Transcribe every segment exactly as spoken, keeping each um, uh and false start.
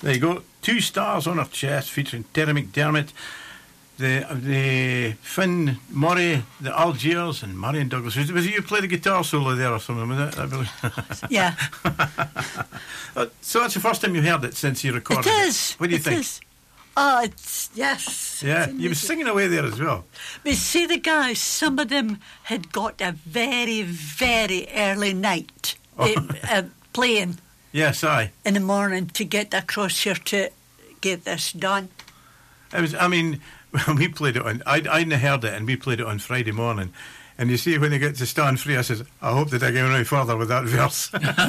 There you go. Two stars on her chest featuring Terry McDermott, the the Finn Murray, the Algiers, and Marion Douglas. Was, was it you play the guitar solo there or something? Was it? I believe. Yeah. So that's the first time you heard it since you recorded it. It is. What do you it think? Is. Oh, it's, yes. Yeah, it's you were singing away there as well. But see, the guys, some of them had got a very, very early night Oh. uh, uh, playing Yes, aye. in the morning to get across here to get this done. It was. I mean, when we played it on, I I hadn't heard it, and we played it on Friday morning. And you see, when they get to stand free, I says, I hope they don't go any further with that verse.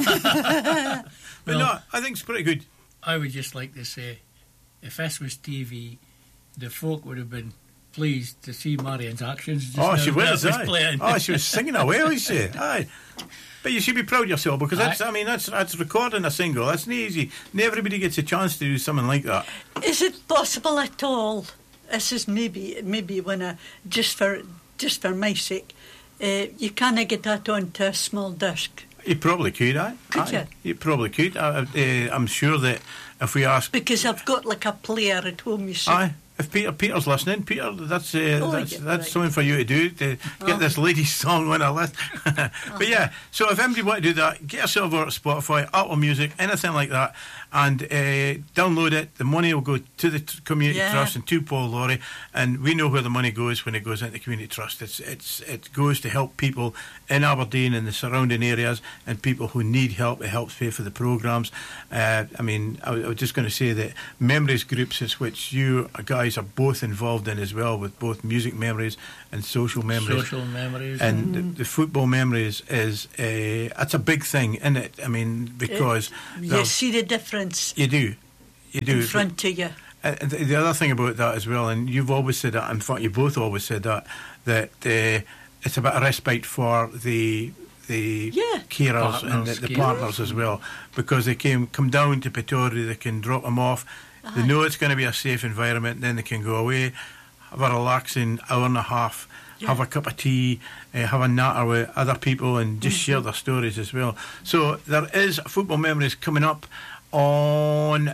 But Well, no, I think it's pretty good. I would just like to say, if this was T V, the folk would have been pleased to see Marion's actions. Just Oh, now she that was, was aye. playing. Oh, she was singing away, was she? Aye. But you should be proud of yourself, because that's, Aye. I mean, that's that's recording a single. That's not easy. Not everybody gets a chance to do something like that. Is it possible at all? This is maybe maybe when I just for just for my sake, uh, you can't get that onto a small disc. You probably could, aye. Could aye. you? You probably could. I, uh, I'm sure that if we ask, Because I've got like a player at home, you see. aye. If Peter Peter's listening, Peter, that's uh, Oh, that's yeah, that's right. something for you to do to get Oh. this lady's song on a list. But yeah, so if anybody want to do that, get yourself over to Spotify, Apple Music, anything like that, and uh, download it. The money will go to the t- community Yeah. trust and to Paul Laurie, and we know where the money goes when it goes into the community trust. It's it's it goes to help people in Aberdeen and the surrounding areas, and people who need help. It helps pay for the programmes. Uh, I mean, I, was- I was just going to say that memories groups, is which you guys are both involved in as well, with both music memories and social memories. Social memories. And the, the football memories is uh, that's a big thing, isn't it? I mean, because You there's- see the difference you do, you do. in front of you. Uh, the, the other thing about that as well, and you've always said that, in fact, you both always said that, that uh, it's a bit of respite for the the Yeah. carers and Partners, the, the carers. partners as well, because they came come down to Pittodrie, they can drop them off. They know it's going to be a safe environment. Then they can go away, have a relaxing hour and a half, Yeah. have a cup of tea, uh, have a natter with other people, and just share their stories as well. So there is football memories coming up on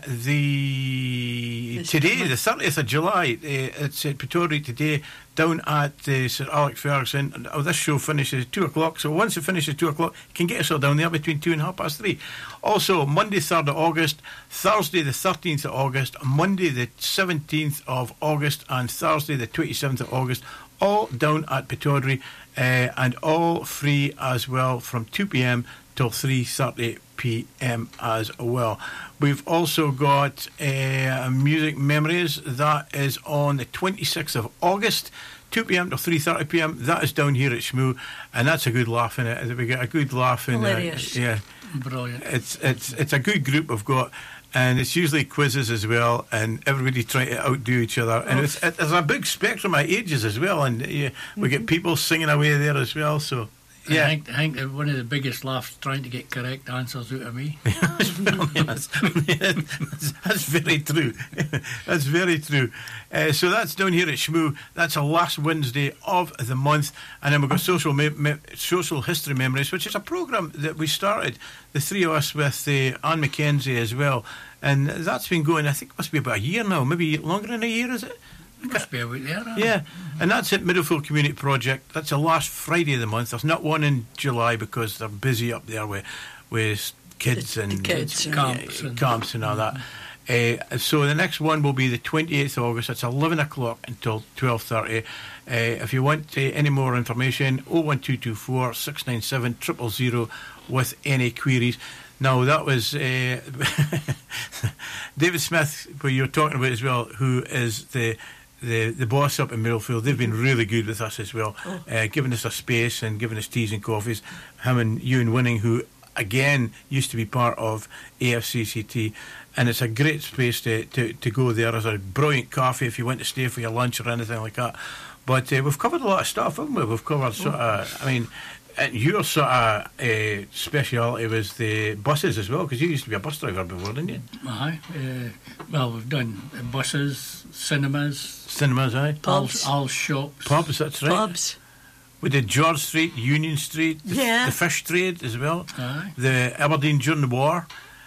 the This today, coming- the thirtieth of July. Uh, it's at Pittodrie today, down at uh, Sir Alex Ferguson. And, oh, this show finishes at two o'clock. So once it finishes at two o'clock, you can get yourself down there between two and half past three. Also, Monday, third of August, Thursday, the thirteenth of August, Monday, the seventeenth of August, and Thursday, the twenty-seventh of August. All down at Pittodrie, uh, and all free as well from two p.m. till three thirty p.m. as well. We've also got uh, Music Memories. That is on the twenty-sixth of August, two p.m. till three thirty p.m. That is down here at Shmoo, and that's a good laugh in it. We get a good laugh in it. Hilarious. Yeah, Brilliant. it's it's it's a good group we've got, and it's usually quizzes as well, and everybody trying to outdo each other, and it's it, there's a big spectrum of ages as well, and yeah, we get people singing away there as well. So I yeah, think, I think that one of the biggest laughs trying to get correct answers out of me. that's, that's, that's very true. That's very true. Uh, so that's down here at Shmoo. That's the last Wednesday of the month, and then we've got social me- me- social history memories, which is a programme that we started, the three of us, with uh, Anne McKenzie as well, and that's been going. I think it must be about a year now, maybe longer than a year, is it? Must be out there. huh? Yeah, and that's at Middlefield Community Project. That's the last Friday of the month. There's not one in July because they're busy up there with with kids The- the and kids and- Camps yeah, and- camps and all that. Uh, so the next one will be the twenty-eighth of August. It's eleven o'clock until twelve thirty. Uh, if you want uh, any more information, oh one two two four, six nine seven, zero zero zero with any queries. Now, that was uh, David Smith, who you're talking about as well, who is the the, the boss up in Middlefield. They've been really good with us as well, Oh. uh, giving us a space and giving us teas and coffees. Him and Ewan Winning, who again used to be part of A F C C T, and it's a great space to, to, to go there. There's a brilliant coffee if you want to stay for your lunch or anything like that. But uh, we've covered a lot of stuff, haven't we? We've covered sort of, I mean, and your sort of uh, speciality was the buses as well, because you used to be a bus driver before, didn't you? Aye. Uh, well, we've done buses, cinemas, Cinemas, aye. Pubs. all, all shops. Pubs, that's right. Pubs. We did George Street, Union Street, the, Yeah. the fish trade as well, Aye. the Aberdeen during the war.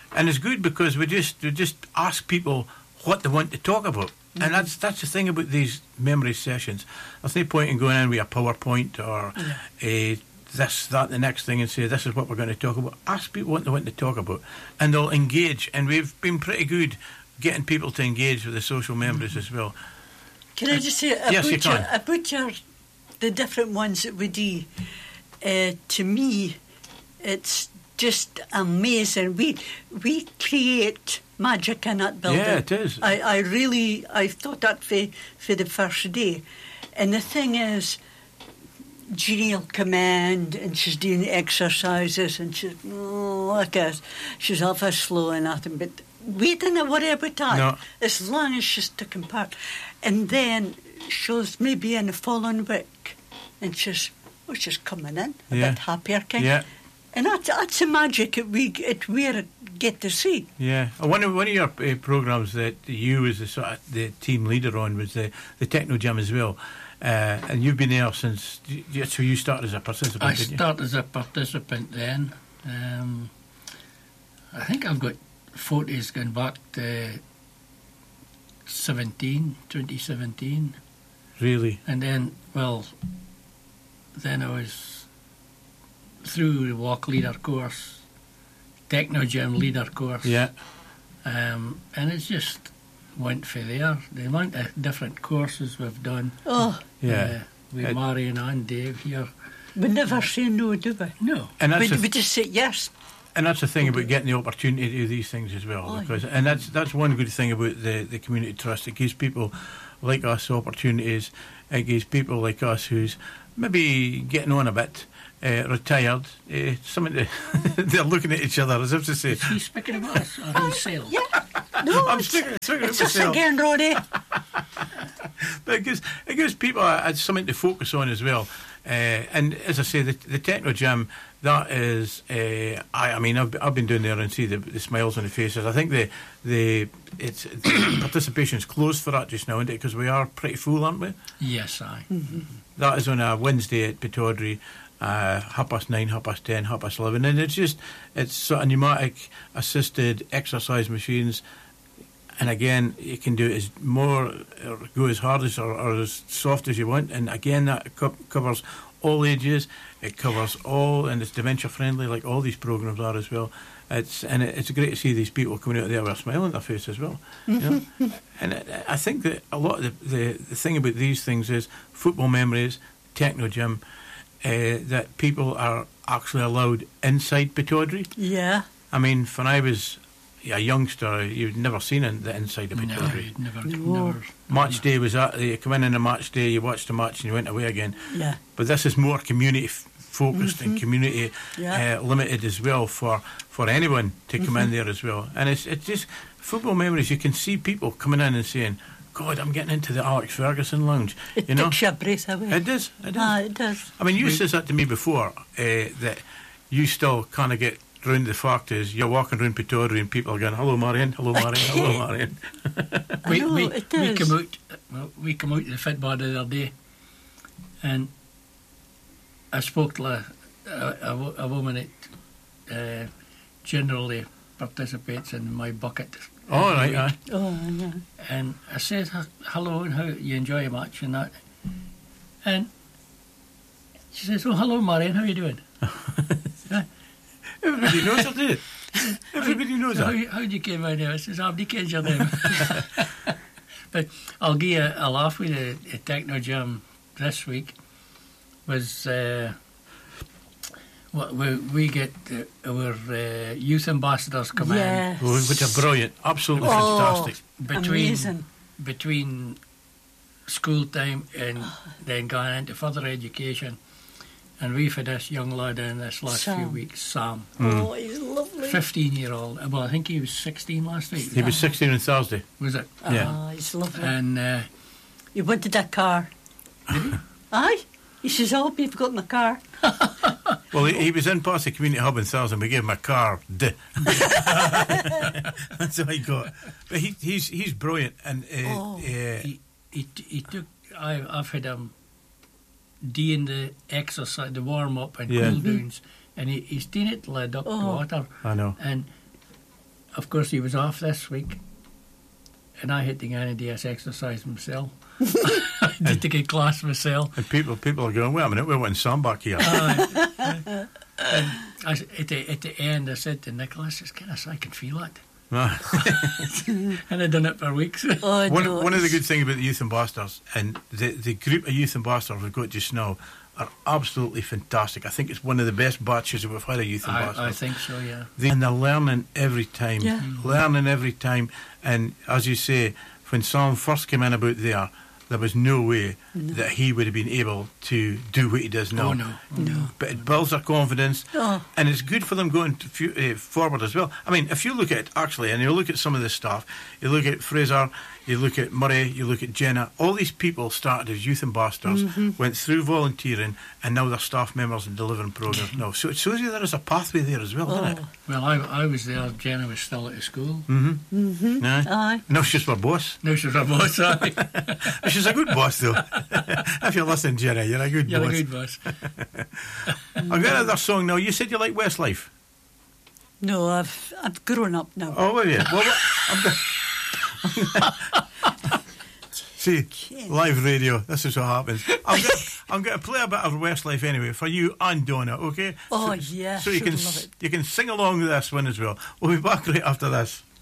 and it's good because we just we just ask people what they want to talk about. Mm-hmm. And that's that's the thing about these memory sessions. There's no point in going in with a PowerPoint or yeah. a this, that, the next thing and say, this is what we're going to talk about. Ask people what they want to talk about, and they'll engage. And we've been pretty good getting people to engage with the social memories mm-hmm. as well. Can I just say, yes, about, your, about your, the different ones that we do, uh, to me, it's just amazing. We we create magic in that building. Yeah, it is. I, I really, I thought that for, for the first day. And the thing is, Jeannie will come in and she's doing exercises and she's, oh, look at, she's off her slow and nothing, but we didn't worry about that. No. As long as she's taking part. And then she's maybe in the following week and she's, oh, she's coming in a yeah. bit happier kind. Yeah. And that's, that's the magic that we it we get to see. Yeah. One of one of your uh, programs that you as the sort of the team leader on was the the Techno Gym as well. Uh, and you've been there since, so you started as a participant, I didn't you? started as a participant then. Um, I think I've got photos going back to seventeen, twenty seventeen. Really? And then, well, then I was through the walk leader course, Techno Gym leader course. Yeah. Um, and it's just went for there. The amount of different courses we've done. Oh, yeah. Uh, with it, Marion and Dave here. We never say no, do we? No. And that's we, th- we just say yes. And that's the thing about getting the opportunity to do these things as well. Oh, because yeah. And that's that's one good thing about the, the community trust. It gives people like us opportunities. It gives people like us who's maybe getting on a bit, uh, retired, uh, something to they're looking at each other as if to say, is he speaking about us or himself? Yeah. No, I'm it's, speaking, speaking it's about us myself. again, Roddy. But it gives, it gives people a, a, something to focus on as well. Uh, and as I say, the, the Techno Gym, that is, uh, I, I mean, I've, I've been doing there and see the, the smiles on the faces. I think the the it's the participation's closed for that just now, isn't it? Because we are pretty full, aren't we? Yes, aye. Mm-hmm. That is on a Wednesday at Pitaudry, uh, half past nine, half past ten, half past eleven, and it's just it's sort of pneumatic assisted exercise machines. And again, you can do it as more, or go as hard as or, or as soft as you want. And again, that co- covers all ages. It covers all, and it's dementia friendly, like all these programs are as well. It's and it, it's great to see these people coming out there with a smile on their face as well. You know? And it, I think that a lot of the, the the thing about these things is football memories, Techno Gym, uh, that people are actually allowed inside Pitaudry. Yeah. I mean, when I was a youngster, you'd never seen in, the inside of Pitaudry. No, never, No. never. Match day was that. You come in on a match day, you watched the match, and you went away again. Yeah. But this is more community f- focused Mm-hmm. and community Yeah. uh, limited as well for, for anyone to come Mm-hmm. in there as well. And it's it's just football memories. You can see people coming in and saying, "God, I'm getting into the Alex Ferguson lounge." It you know, takes your breath away. it does. It does. Ah, it does. I mean, you said that to me before, uh, that you still kind of get round the fact is you're walking around Pitaudry and people are going, "Hello, Marion, hello, Marion, hello, Marion." I We, know, we, it we is. come out. Well, we come out to the Fitbar the other day, and I spoke to a, a, a, wo- a woman that uh, generally participates in my bucket. All every right, week. aye. Oh, yeah. And I said, "H- hello, and how you enjoy a match and that. And she says, "Oh, hello, Marion, how you doing?" Everybody knows it, do Everybody knows How, that. how did you came out here? I says, I've changed your name. But I'll give you a, a laugh with the, the Techno Gym this week. Was uh, what we, we get uh, our uh, youth ambassadors come Yes. Oh, which are brilliant, absolutely Oh. fantastic. in between Amazing. between school time and then going into further education. And we've had this young lad in this last few Sam. weeks, Sam, Oh, he's lovely. fifteen year old. Well, I think he was sixteen last week. He was sixteen on Thursday. Was it? Yeah. Ah, he's lovely. And uh, He wanted a car. Aye. He says, I hope you've got my car. Well, he, he was in past the community hub in Thursday and we gave him a car. Duh. That's all he got. But he, he's he's brilliant. And uh, Oh. uh, he, he, he took. I, I've had him doing the exercise, the warm Mm-hmm. Oh. up and cool downs, and he, he's doing it till I ducked the water. I know. And of course, he was off this week, and I had to go and do this exercise myself. I did to get class myself. And people people are going, wait a minute, we're wanting Sam back here. Uh, uh, and I, s- at, the, at the end, I said to Nicholas, "It's kind of I can feel it." And I'd done it for weeks. Oh, one, no, one of the it's- good things about the Youth Ambassadors and the, the group of Youth Ambassadors we've got just now are absolutely fantastic. I think it's one of the best batches that we've had of Youth Ambassadors. I, I think so, yeah. They, and they're learning every time. Yeah. Learning every time. And as you say, when Sam first came in about there, there was no way No. that he would have been able to do what he does now. Oh, no. No. But it builds their confidence, Oh. and it's good for them going to fu- uh, forward as well. I mean, if you look at it, actually, and you look at some of this stuff, you look at Fraser, you look at Murray, you look at Jenna, all these people started as youth ambassadors, Mm-hmm. went through volunteering, and now they're staff members and delivering programs now. So it shows you there is a pathway there as well, doesn't it? Oh. Well, I, I was there. Jenna was still at school. Mm-hmm. Mm-hmm. Nah. Aye. No, she's my boss. No, she was a boss. Aye. She's a good boss, though. If you're listening, Jenna, you're a good You're boss. a good boss. I've got another song now. You said you like Westlife. No, I've I've grown up now. Oh, have you? Well, I'm go- See, live radio. This is what happens. I'm going I'm going to play a bit of Westlife anyway for you and Donna, okay? Oh, so, yeah, So you should can love s- it. you can sing along with this one as well. We'll be back right after this.